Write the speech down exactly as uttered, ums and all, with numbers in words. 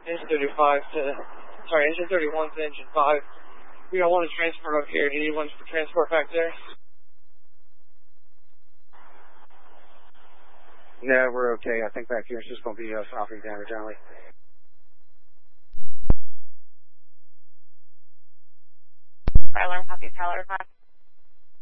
engine thirty-five to, sorry, engine thirty-one to engine five. We got one to transport up here. Do you need one for transport back there? No, we're okay. I think back here it's just going to be us offering damage only. Alarm copy, Tyler.